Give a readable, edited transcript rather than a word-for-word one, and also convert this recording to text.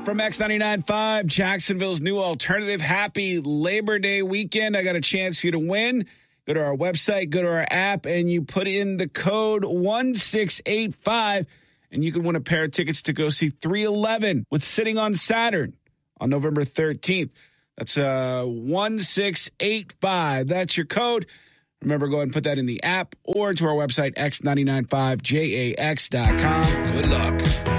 From X99.5, Jacksonville's new alternative. Happy Labor Day weekend. I got a chance for you to win. Go to our website, go to our app, and you put in the code 1685, and you can win a pair of tickets to go see 311 with Sitting on Saturn on November 13th. That's 1685. That's your code. Remember, go ahead and put that in the app or to our website, x995jax.com. Good luck.